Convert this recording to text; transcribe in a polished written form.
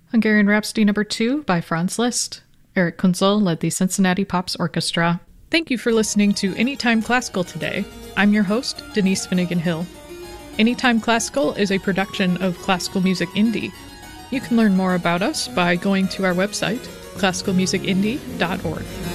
Hungarian Rhapsody No. 2 by Franz Liszt. Eric Kunzel led the Cincinnati Pops Orchestra. Thank you for listening to Anytime Classical today. I'm your host, Denise Finnegan Hill. Anytime Classical is a production of Classical Music Indie. You can learn more about us by going to our website, classicalmusicindie.org.